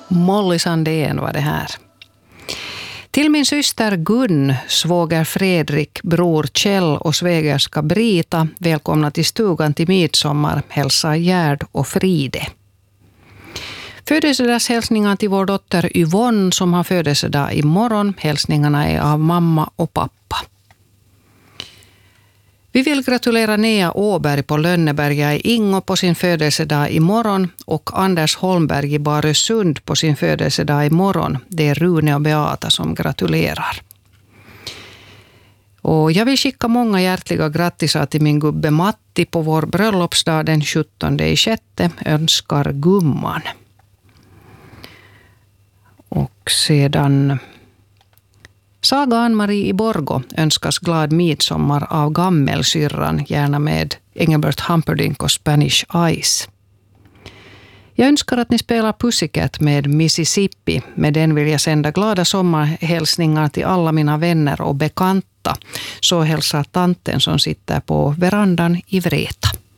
Molly Sandén var det här. Till min syster Gun, svåger Fredrik, bror Kjell och svägerska Brita, välkomna till stugan till midsommar, hälsar Gerd och Fride. Födelsedagshälsningar till vår dotter Yvonne som har födelsedag imorgon. Hälsningarna är av mamma och pappa. Vi vill gratulera Nea Åberg på Lönneberga i Ingo på sin födelsedag imorgon och Anders Holmberg i Barösund på sin födelsedag imorgon. Det är Rune och Beata som gratulerar. Och jag vill skicka många hjärtliga grattisar till min gubbe Matti på vår bröllopsdag den 17/6. Önskar Gumman. Och sedan Saga Ann-Marie i Borgo önskas glad midsommar av gammelsyrran, gärna med Engelbert Humperdinck och Spanish Ice. Jag önskar att ni spelar Pussycat med Mississippi. Med den vill jag sända glada sommarhälsningar till alla mina vänner och bekanta. Så hälsar tanten som sitter på verandan i Vreta.